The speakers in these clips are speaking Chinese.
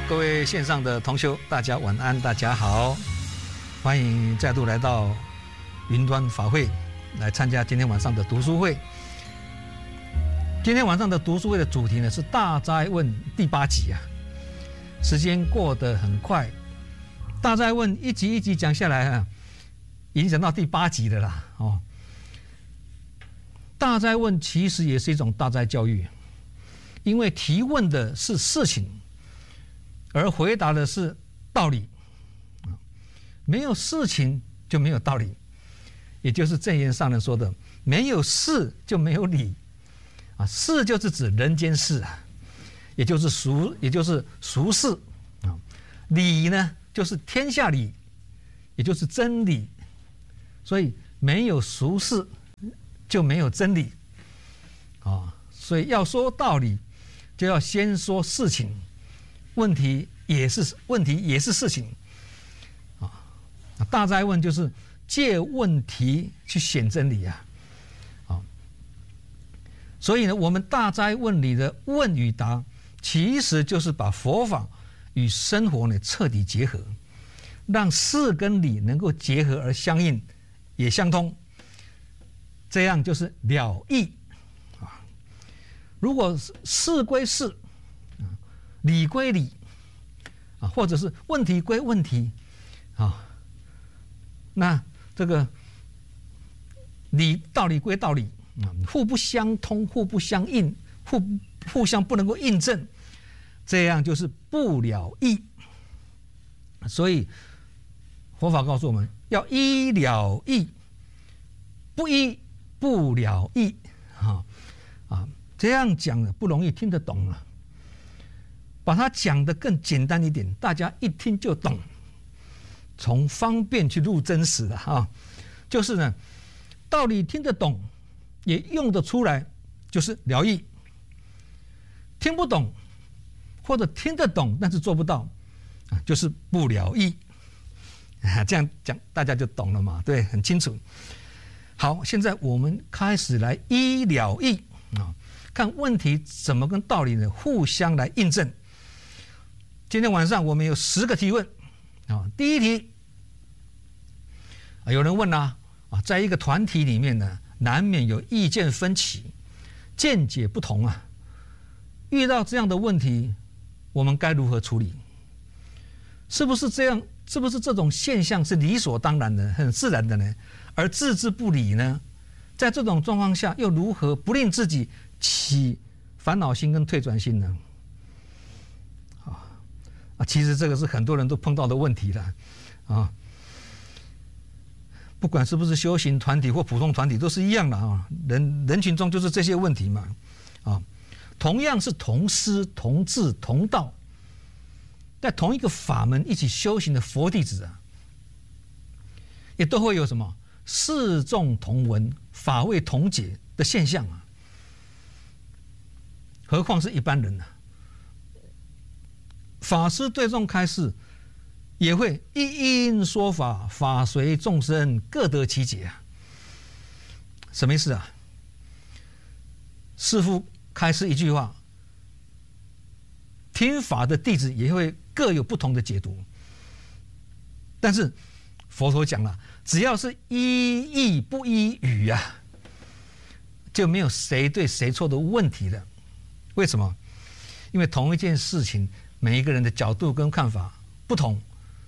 各位线上的同修，大家晚安，大家好，欢迎再度来到云端法会，来参加今天晚上的读书会。今天晚上的读书会的主题呢是《大灾问》第8集啊，时间过得很快，《大灾问》一集一集讲下来啊，已经讲到第8集的啦哦。大灾问其实也是一种大灾教育，因为提问的是事情，而回答的是道理。没有事情就没有道理，也就是正言上人说的，没有事就没有理啊。事就是指人间事啊，也就是俗事啊。理呢就是天下理，也就是真理。所以没有俗事就没有真理啊。所以要说道理，就要先说事情，问题也是事情啊。大灾问就是借问题去显真理啊。所以呢，我们大灾问里的问与答，其实就是把佛法与生活呢彻底结合，让事跟理能够结合而相应，也相通，这样就是了义啊。如果事归事，理归理啊，或者是问题归问题啊，那这个道理归道理啊，互不相通，互不相应，互相不能够印证，这样就是不了义。所以佛法告诉我们要依了义，不依不了义啊。这样讲不容易听得懂啊，把它讲得更简单一点，大家一听就懂，从方便去入真实的啊。就是呢，道理听得懂也用得出来，就是了义；听不懂或者听得懂但是做不到啊，就是不了义啊。这样讲大家就懂了嘛，对，很清楚。好，现在我们开始来依了义啊，看问题怎么跟道理呢互相来印证。今天晚上我们有10个提问啊。第一题有人问啊，在一个团体里面呢，难免有意见分歧，见解不同啊。遇到这样的问题，我们该如何处理？是不是这样？是不是这种现象是理所当然的、很自然的呢？而置之不理呢？在这种状况下，又如何不令自己起烦恼心跟退转心呢？其实这个是很多人都碰到的问题了啊。不管是不是修行团体或普通团体，都是一样的啊。人群中就是这些问题嘛啊。同样是同师同志同道，在同一个法门一起修行的佛弟子啊，也都会有什么事众同闻、法味同解的现象啊。何况是一般人呢？法师对众开示，也会一因说法，法随众生，各得其解啊。什么意思啊？师父开示一句话，听法的弟子也会各有不同的解读。但是佛陀讲了，只要是依义不依语啊，就没有谁对谁错的问题了。为什么？因为同一件事情，每一个人的角度跟看法不同，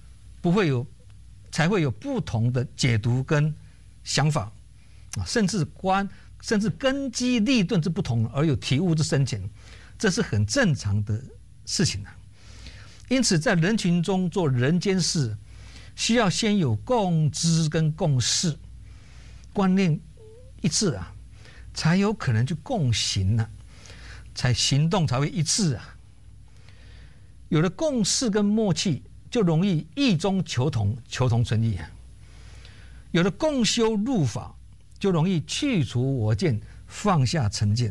才会有不同的解读跟想法啊，甚至根基立顿之不同而有体悟之深浅，这是很正常的事情啊。因此，在人群中做人间事，需要先有共知跟共识，观念一致啊，才有可能去共行啊，才行动才会一致啊。有了共识跟默契，就容易异中求同，求同存异啊。有了共修入法，就容易去除我见，放下成见。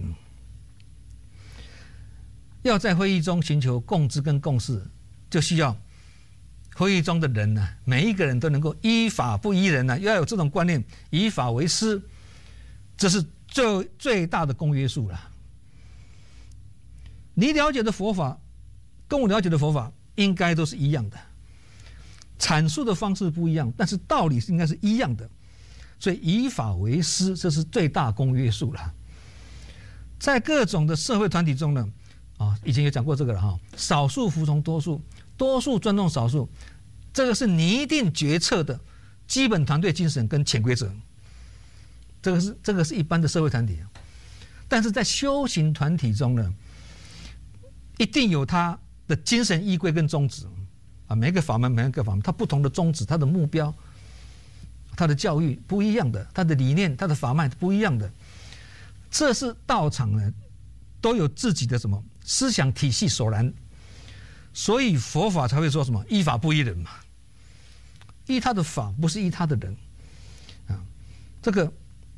要在会议中寻求共知跟共识，就需要会议中的人呢，每一个人都能够依法不依人呢，要有这种观念，以法为师，这是最大的公约数了。你了解的佛法跟我了解的佛法应该都是一样的，阐述的方式不一样，但是道理应该是一样的。所以以法为师，这是最大公约数了。在各种的社会团体中呢，以前有讲过这个了哈，少数服从多数，多数尊重少数，这个是拟定决策的基本团队精神跟潜规则。这个是一般的社会团体，但是在修行团体中呢，一定有它的精神依归跟宗旨每个法门它不同的宗旨，它的目标，它的教育不一样的，它的理念，它的法脉不一样的。这是道场呢都有自己的什么思想体系所然，所以佛法才会说什么依法不依人嘛，依他的法不是依他的人这个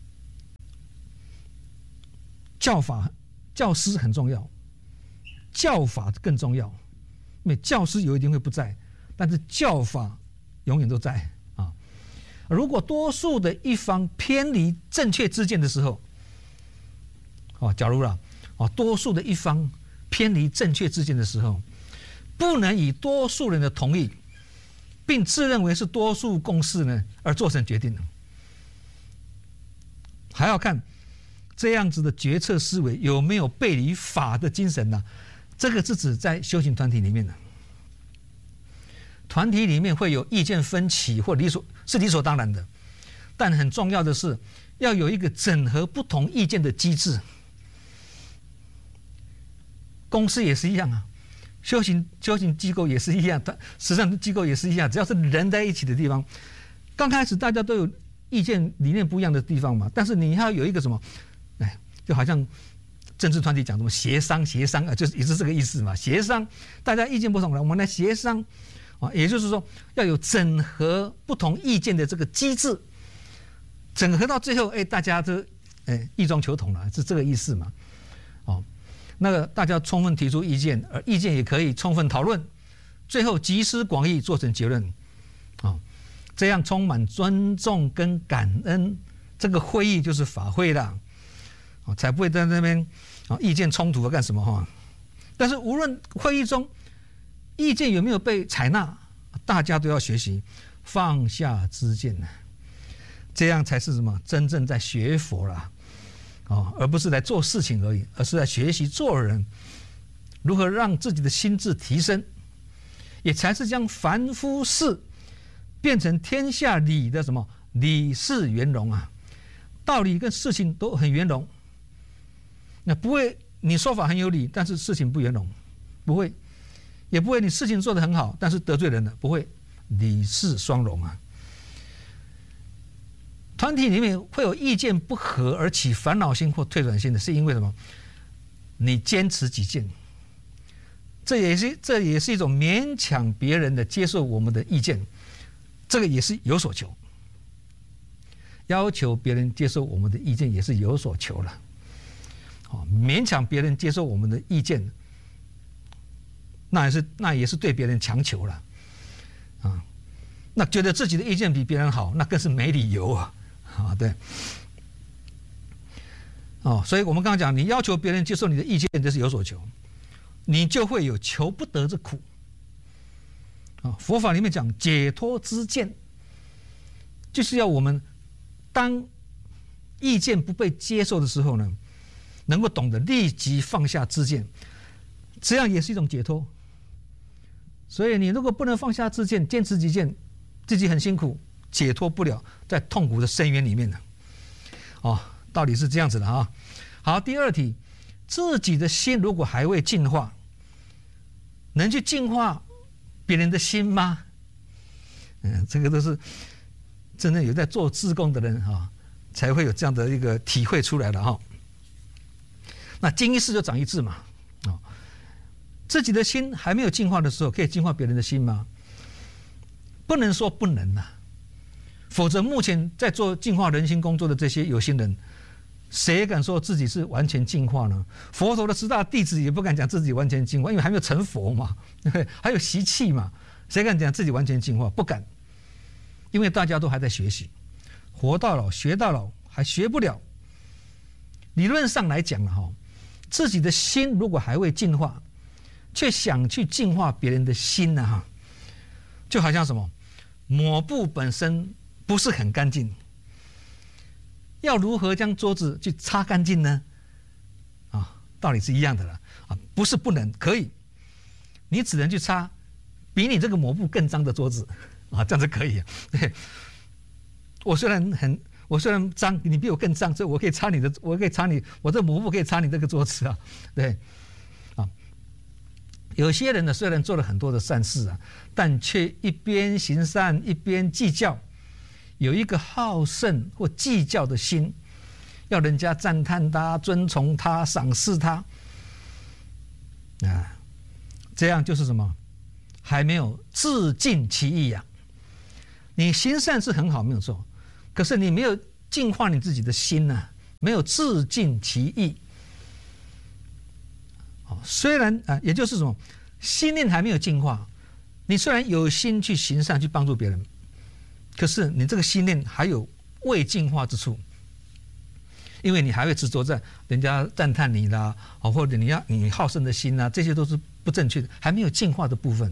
教师很重要，教法更重要，因为教师有一天会不在，但是教法永远都在如果多数的一方偏离正确知见的时候假如多数的一方偏离正确知见的时候，不能以多数人的同意并自认为是多数共识呢而做成决定还要看这样子的决策思维有没有背离法的精神这个是指在修行团体里面的。团体里面会有意见分歧或理所当然的，但很重要的是要有一个整合不同意见的机制。公司也是一样修行机构也是一样，实际上机构也是一样，只要是人在一起的地方，刚开始大家都有意见理念不一样的地方嘛，但是你要有一个什么就好像政治团体讲什么协商就是也是这个意思嘛，协商大家意见不同了，我们来协商也就是说要有整合不同意见的这个机制，整合到最后大家都异中求同了，是这个意思嘛那个大家充分提出意见，而意见也可以充分讨论，最后集思广益做成结论这样充满尊重跟感恩，这个会议就是法会了才不会在那边意见冲突干什么但是无论会议中意见有没有被采纳，大家都要学习放下知见这样才是什么真正在学佛了而不是来做事情而已，而是在学习做人，如何让自己的心智提升，也才是将凡夫事变成天下理的什么理事圆融道理跟事情都很圆融，那不会你说法很有理，但是事情不圆融，不会，也不会你事情做得很好，但是得罪人了，不会，理事双融团体里面会有意见不合而起烦恼心或退转心的，是因为什么？你坚持己见，这也是一种勉强别人的接受我们的意见，这个也是有所求。要求别人接受我们的意见也是有所求了，勉强别人接受我们的意见，那也是对别人强求了那觉得自己的意见比别人好，那更是没理由对所以我们刚刚讲，你要求别人接受你的意见，这是有所求，你就会有求不得之苦佛法里面讲解脱之见，就是要我们当意见不被接受的时候呢，能够懂得立即放下知见，这样也是一种解脱。所以你如果不能放下知见，坚持己见，自己很辛苦，解脱不了，在痛苦的深渊里面呢道理是这样子的好，第二题，自己的心如果还未净化，能去净化别人的心吗？这个都是真正有在做志工的人才会有这样的一个体会出来的那经一事就长一智嘛自己的心还没有净化的时候，可以净化别人的心吗？不能说不能否则目前在做净化人心工作的这些有心人，谁敢说自己是完全净化呢？佛陀的10大弟子也不敢讲自己完全净化，因为还没有成佛嘛，还有习气嘛，谁敢讲自己完全净化？不敢，因为大家都还在学习，活到老学到老，还学不了。理论上来讲自己的心如果还未净化， 却想去净化别人的心呢，哈，就好像什么，抹布本身不是很干净，要如何将桌子去擦干净呢？啊，道理是一样的了啊，不是不能，可以，你只能去擦比你这个抹布更脏的桌子啊，这样子可以。对，我虽然脏，你比我更脏，所以我可以擦你的，我这抹布可以擦你这个桌子啊，对，啊，有些人呢，虽然做了很多的善事啊，但却一边行善一边计较，有一个好胜或计较的心，要人家赞叹他、尊崇他、赏识他，啊，这样就是什么？还没有自尽其意呀。你行善是很好，没有错。可是你没有净化你自己的心呢，没有自尽其意。虽然啊，也就是什么，心念还没有净化，你虽然有心去行善去帮助别人，可是你这个心念还有未净化之处，因为你还会执着在人家赞叹你啦，或者你好胜的心啊，这些都是不正确的，还没有净化的部分。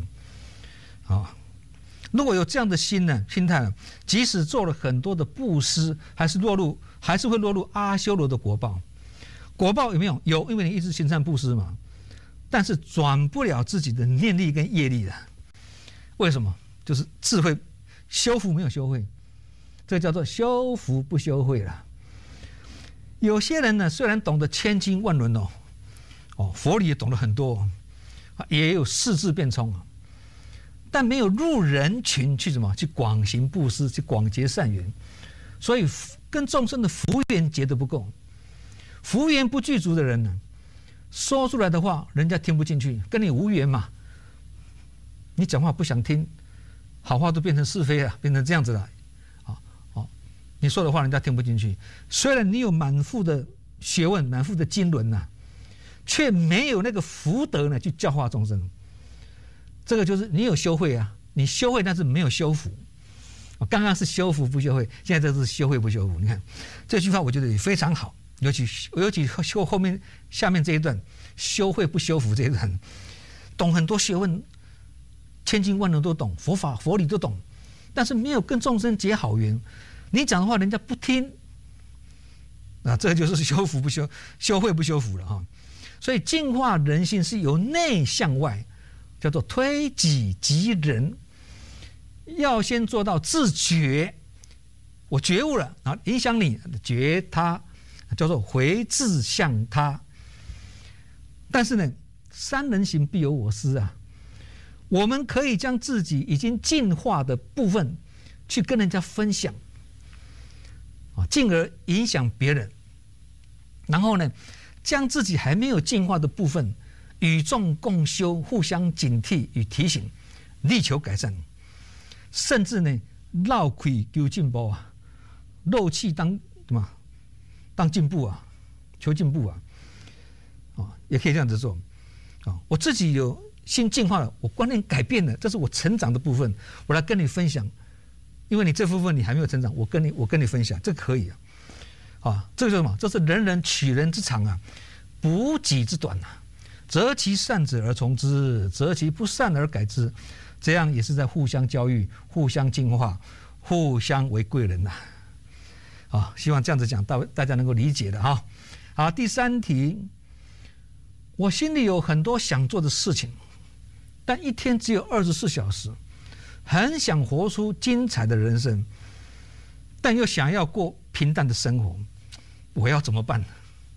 如果有这样的心态呢，即使做了很多的布施，还是会落入阿修罗的果报。果报有没有？有，因为你一直行善布施嘛。但是转不了自己的念力跟业力的。为什么？就是智慧修福没有修慧，这叫做修福不修慧了。有些人呢，虽然懂得千经万论佛理也懂得很多，也有世智辩聪，但没有入人群去去广行布施，去广结善缘，所以跟众生的福缘结得不够。福缘不具足的人呢，说出来的话人家听不进去，跟你无缘嘛。你讲话不想听，好话都变成是非了，变成这样子了。你说的话人家听不进去。虽然你有满腹的学问、满腹的经纶呐，却没有那个福德呢去教化众生。这个就是你有修慧啊，你修慧但是没有修福。刚刚是修福不修慧，现在这是修慧不修福。你看这句话，我觉得也非常好，尤其修后面下面这一段，修慧不修福这一段，懂很多学问，千经万论都懂，佛法佛理都懂，但是没有跟众生结好缘。你讲的话人家不听，这就是修福不修慧不修福了哈。所以净化人心是由内向外，叫做推己及人，要先做到自觉，我觉悟了，然后影响你觉他，叫做回自向他。但是呢，三人行必有我师啊，我们可以将自己已经净化的部分去跟人家分享，进而影响别人，然后呢，将自己还没有净化的部分与众共修，互相警惕与提醒，力求改善，甚至呢，绕亏求进步啊，漏气当进步啊，求进步啊，也可以这样子做我自己有心净化了，我观念改变了，这是我成长的部分，我来跟你分享。因为你这部分你还没有成长，我跟你分享，这可以这是什么？这是人人取人之长啊，补己之短啊。择其善者而从之，择其不善而改之，这样也是在互相教育、互相净化、互相为贵人呐。希望这样子讲，大家能够理解的哈。好，第三题，我心里有很多想做的事情，但一天只有24小时。很想活出精彩的人生，但又想要过平淡的生活，我要怎么办？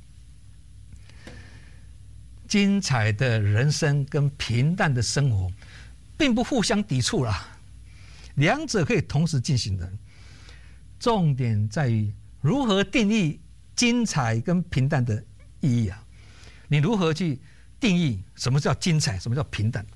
精彩的人生跟平淡的生活并不互相抵触啦，两者可以同时进行的。重点在于如何定义精彩跟平淡的意义啊？你如何去定义什么叫精彩，什么叫平淡？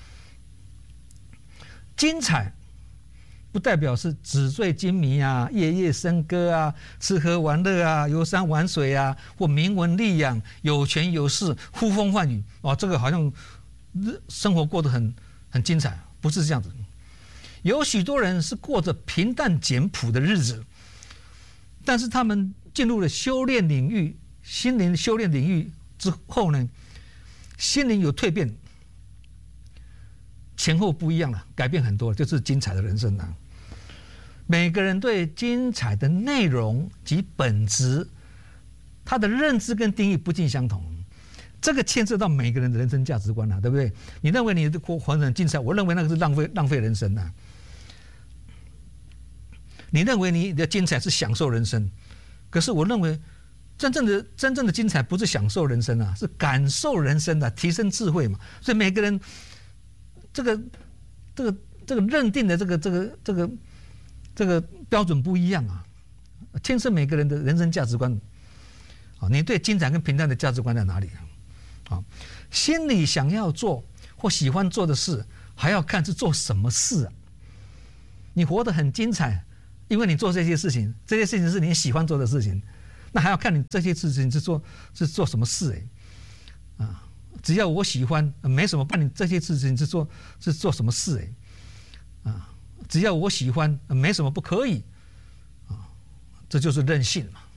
精彩不代表是纸醉金迷啊、夜夜笙歌啊、吃喝玩乐啊、游山玩水啊，或名闻利养、有权有势、呼风唤雨这个好像生活过得很精彩，不是这样子。有许多人是过着平淡简朴的日子，但是他们进入了修炼领域、心灵修炼领域之后呢，心灵有蜕变， 前后不一样了，改变很多，就是精彩的人生啊。每个人对精彩的内容及本质，他的认知跟定义不尽相同，这个牵涉到每个人的人生价值观啊，对不对？你认为你的活得很精彩，我认为那个是浪费人生啊。你认为你的精彩是享受人生，可是我认为真正的精彩不是享受人生啊，是感受人生的，提升智慧嘛。所以每个人这个认定的这个标准不一样啊，牵涉每个人的人生价值观。啊，你对精彩跟平淡的价值观在哪里啊？心里想要做或喜欢做的事，还要看是做什么事啊。你活得很精彩，因为你做这些事情是你喜欢做的事情，那还要看你这些事情是做什么事啊？只要我喜欢，没什么办你这些事情是做什么事啊？只要我喜欢，没什么不可以啊，这就是任性嘛。